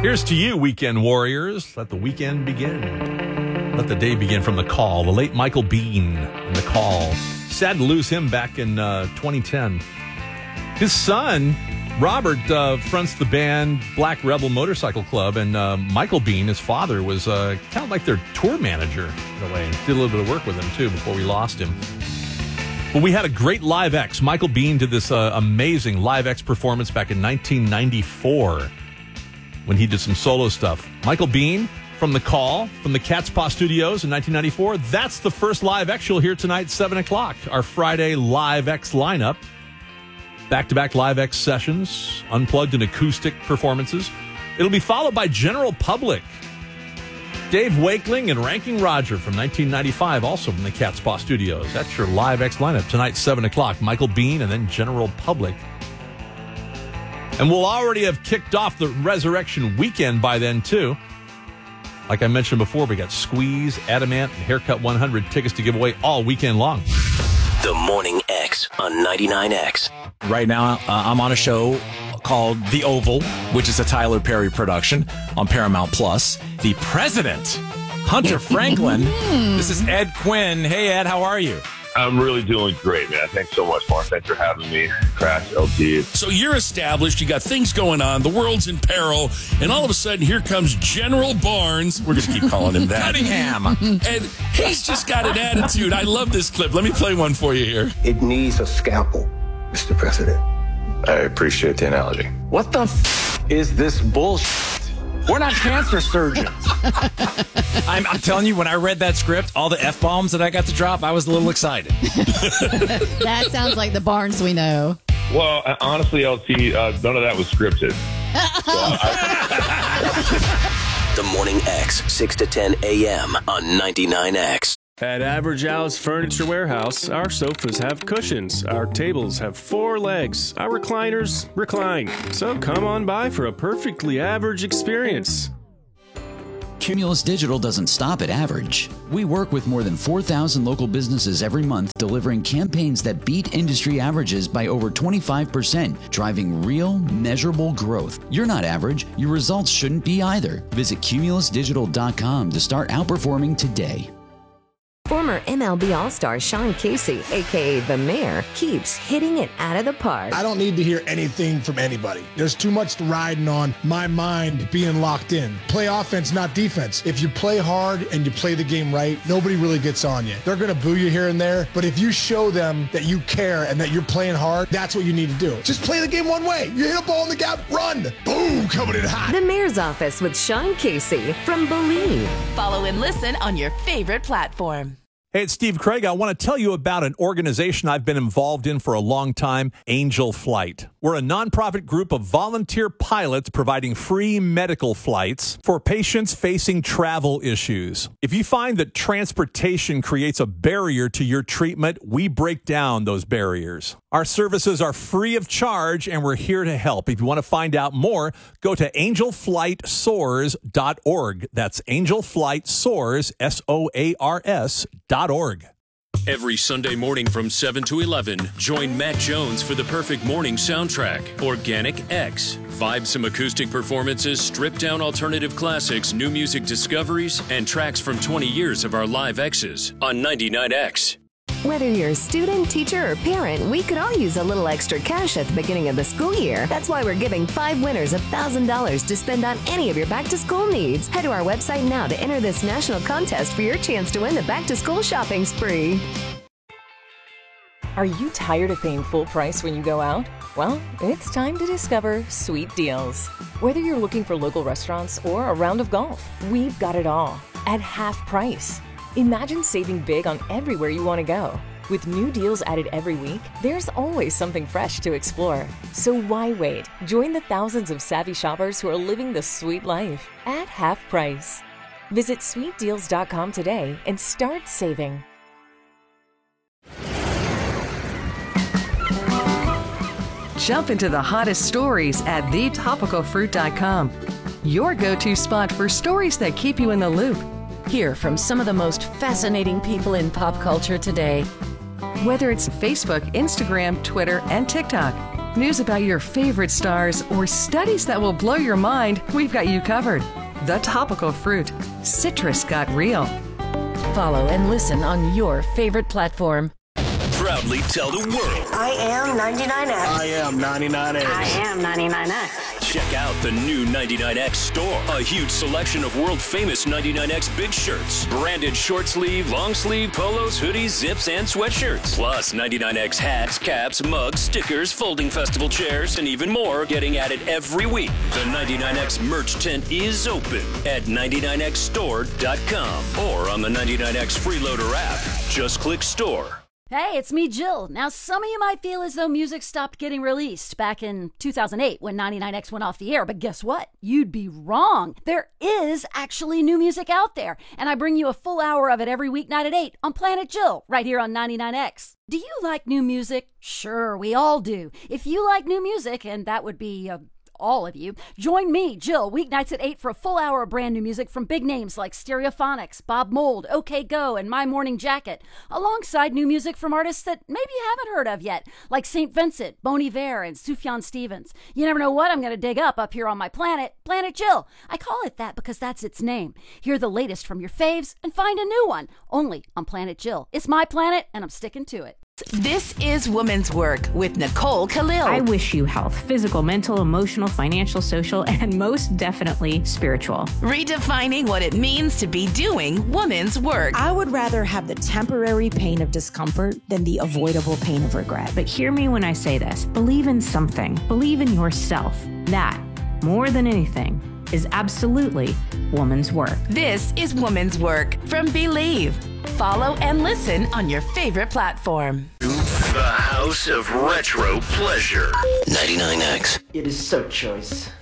Here's to you, weekend warriors. Let the weekend begin. Let the day begin from The Call. The late Michael Biehn in The Call. Sad to lose him back in 2010. His son, Robert, fronts the band Black Rebel Motorcycle Club, and Michael Biehn, his father, was kind of like their tour manager in a way. Did a little bit of work with him, too, before we lost him. But we had a great Live X. Michael Biehn did this amazing Live X performance back in 1994 when he did some solo stuff. Michael Biehn from The Call, from the Cat's Paw Studios in 1994. That's the first Live X you'll hear tonight, 7 o'clock. Our Friday Live X lineup. Back-to-back Live X sessions, unplugged and acoustic performances. It'll be followed by General Public. Dave Wakeling and Ranking Roger from 1995, also from the Cat's Paw Studios. That's your Live X lineup tonight, 7 o'clock. Michael Biehn and then General Public. And we'll already have kicked off the Resurrection Weekend by then, too. Like I mentioned before, we got Squeeze, Adamant, and Haircut 100 tickets to give away all weekend long. The Morning X on 99X. Right now, I'm on a show called The Oval, which is a Tyler Perry production on Paramount Plus. The president, Hunter Franklin. This is Ed Quinn. Hey, Ed, how are you? I'm really doing great, man. Thanks so much, Mark. Thanks for having me. Crash, LT. So you're established. You got things going on. The world's in peril. And all of a sudden, here comes General Barnes. We're going to keep calling him that. Cunningham. And he's just got an attitude. I love this clip. Let me play one for you here. It needs a scalpel, Mr. President. I appreciate the analogy. What the is this bullshit? We're not cancer surgeons. I'm telling you, when I read that script, all the F-bombs that I got to drop, I was a little excited. That sounds like the Barnes we know. Well, honestly, LT, none of that was scripted. The Morning X, 6 to 10 a.m. on 99X. At Average House Furniture Warehouse, our sofas have cushions, our tables have 4 legs, our recliners recline. So come on by for a perfectly average experience. Cumulus Digital doesn't stop at average. We work with more than 4,000 local businesses every month, delivering campaigns that beat industry averages by over 25%, driving real, measurable growth. You're not average. Your results shouldn't be either. Visit cumulusdigital.com to start outperforming today. Former MLB All-Star Sean Casey, a.k.a. The Mayor, keeps hitting it out of the park. I don't need to hear anything from anybody. There's too much riding on my mind being locked in. Play offense, not defense. If you play hard and you play the game right, nobody really gets on you. They're going to boo you here and there, but if you show them that you care and that you're playing hard, that's what you need to do. Just play the game one way. You hit a ball in the gap, run. Boom, coming in hot. The Mayor's Office with Sean Casey from Believe. Follow and listen on your favorite platform. Hey, it's Steve Craig. I want to tell you about an organization I've been involved in for a long time, Angel Flight. We're a nonprofit group of volunteer pilots providing free medical flights for patients facing travel issues. If you find that transportation creates a barrier to your treatment, we break down those barriers. Our services are free of charge, and we're here to help. If you want to find out more, go to angelflightsoars.org. That's angelflightsoars, SOARS.org. Every Sunday morning from 7 to 11, join Matt Jones for the perfect morning soundtrack, Organic X. Vibes acoustic performances, stripped-down alternative classics, new music discoveries, and tracks from 20 years of our live X's on 99X. Whether you're a student, teacher, or parent, we could all use a little extra cash at the beginning of the school year. That's why we're giving 5 winners $1,000 to spend on any of your back-to-school needs. Head to our website now to enter this national contest for your chance to win the back-to-school shopping spree. Are you tired of paying full price when you go out? Well, it's time to discover Sweet Deals. Whether you're looking for local restaurants or a round of golf, we've got it all at half price. Imagine saving big on everywhere you want to go. With new deals added every week, there's always something fresh to explore. So why wait? Join the thousands of savvy shoppers who are living the sweet life at half price. Visit sweetdeals.com today and start saving. Jump into the hottest stories at thetopicalfruit.com. Your go-to spot for stories that keep you in the loop. Hear from some of the most fascinating people in pop culture today. Whether it's Facebook, Instagram, Twitter, and TikTok, news about your favorite stars, or studies that will blow your mind, we've got you covered. The Topical Fruit. Citrus got real. Follow and listen on your favorite platform. Proudly tell the world. I am 99X. I am 99X. I am 99X. Check out the new 99X store. A huge selection of world-famous 99X big shirts. Branded short sleeve, long sleeve, polos, hoodies, zips, and sweatshirts. Plus 99X hats, caps, mugs, stickers, folding festival chairs, and even more getting added every week. The 99X merch tent is open at 99xstore.com or on the 99X Freeloader app. Just click store. Hey, it's me, Jill. Now, some of you might feel as though music stopped getting released back in 2008 when 99X went off the air, but guess what? You'd be wrong. There is actually new music out there, and I bring you a full hour of it every weeknight at 8 on Planet Jill, right here on 99X. Do you like new music? Sure, we all do. If you like new music, and that would be all of you, join me, Jill, weeknights at 8 for a full hour of brand new music from big names like Stereophonics, Bob Mould, OK Go, and My Morning Jacket, alongside new music from artists that maybe you haven't heard of yet, like St. Vincent, Bon Iver, and Sufjan Stevens. You never know what I'm going to dig up here on my planet, Planet Jill. I call it that because that's its name. Hear the latest from your faves and find a new one, only on Planet Jill. It's my planet, and I'm sticking to it. This is Woman's Work with Nicole Khalil. I wish you health, physical, mental, emotional, financial, social, and most definitely spiritual. Redefining what it means to be doing woman's work. I would rather have the temporary pain of discomfort than the avoidable pain of regret. But hear me when I say this. Believe in something. Believe in yourself. That, more than anything, is absolutely woman's work. This is Woman's Work from Believe. Follow and listen on your favorite platform. The House of Retro Pleasure. 99X. It is so choice.